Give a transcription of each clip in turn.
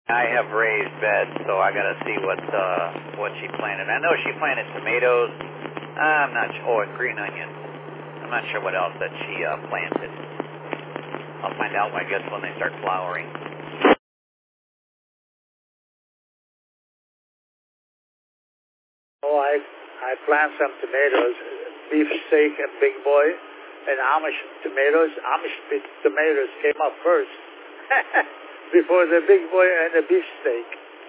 I have raised beds, so I got to see what she planted. I know she planted tomatoes. I'm not sure. Oh, and green onions. I'm not sure what else that she planted. I'll find out, I guess, when they start flowering. Oh, I plant some tomatoes, beef steak and big boy, and Amish tomatoes. Amish tomatoes came up first before the big boy and the beef steak.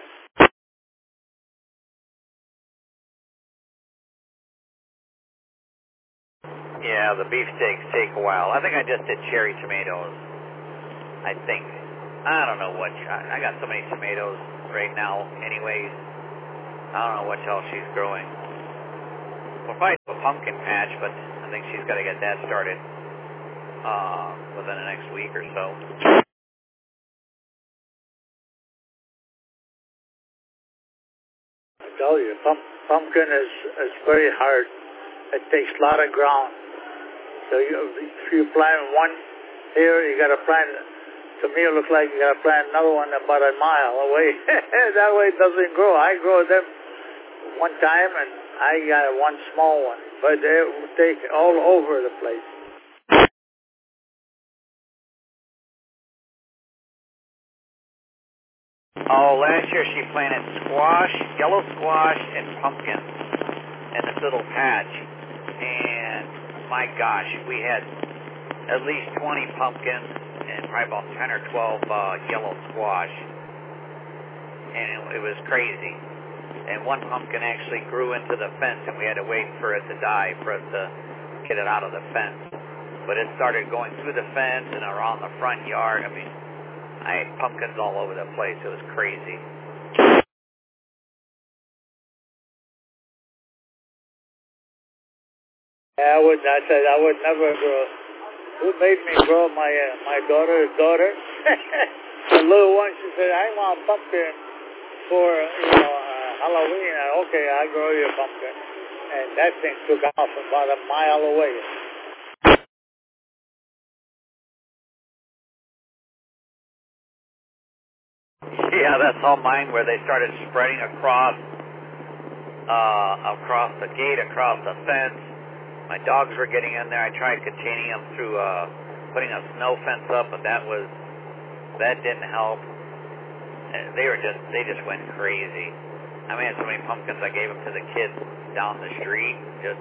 Yeah, the beef steaks take a while. I think I just did cherry tomatoes. I think. I don't know what. I got so many tomatoes right now anyways. I don't know what else she's growing. We'll probably do a pumpkin patch, but I think she's got to get that started within the next week or so. I tell you, pumpkin is very hard. It takes a lot of ground. So if you plant one here, you got to plant. To me, it looks like you got to plant another one about a mile away. That way it doesn't grow. I grow them one time, and I got one small one, but they take all over the place. Oh, last year she planted squash, yellow squash, and pumpkins in this little patch. And my gosh, we had at least 20 pumpkins and probably about 10 or 12 yellow squash. And it was crazy. And one pumpkin actually grew into the fence, and we had to wait for it to die for us to get it out of the fence. But it started going through the fence and around the front yard. I mean, I had pumpkins all over the place. It was crazy. I said I would never grow. Who made me grow my daughter's daughter? The little one, she said, I want pumpkin for, Halloween. Okay, I'll grow you a pumpkin. And that thing took off about a mile away. Yeah, that's all mine, where they started spreading across the gate, across the fence. My dogs were getting in there. I tried containing them through putting a snow fence up, but that didn't help. They just went crazy. I mean, I had so many pumpkins I gave them to the kids down the street.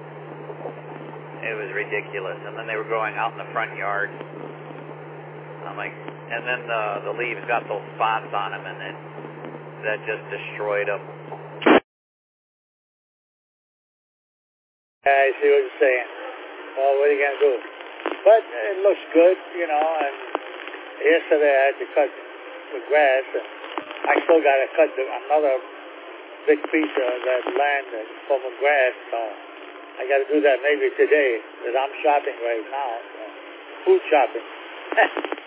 It was ridiculous. And then they were growing out in the front yard. I'm like, and then the leaves got those spots on them, and that just destroyed them. I see what you're saying. Well, what are you going to do? But it looks good, and yesterday I had to cut the grass, and I still got to cut another big piece of that land for the grass, so I got to do that maybe today, because I'm shopping right now, food shopping.